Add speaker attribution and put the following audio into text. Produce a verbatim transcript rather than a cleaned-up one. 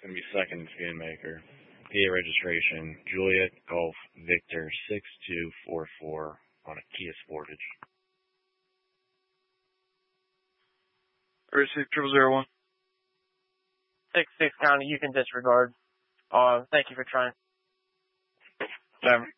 Speaker 1: going to be second Schoonmaker. P A registration, Juliet Golf Victor six two four four on a Kia Sportage.
Speaker 2: Receive triple zero one.
Speaker 3: Six six County, you can disregard. Uh, thank you for trying.
Speaker 2: Damn.